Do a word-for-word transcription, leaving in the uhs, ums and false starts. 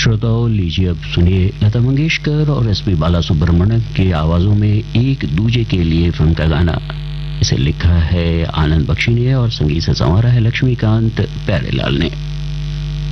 श्रोताओं, लीजिए अब सुनिए लता मंगेशकर और एस पी बाला सुब्रमण्यम की आवाजों में एक दूजे के लिए फिल्म का गाना। इसे लिखा है आनंद बख्शी ने और संगीत से संवारा है लक्ष्मीकांत प्यारेलाल ने।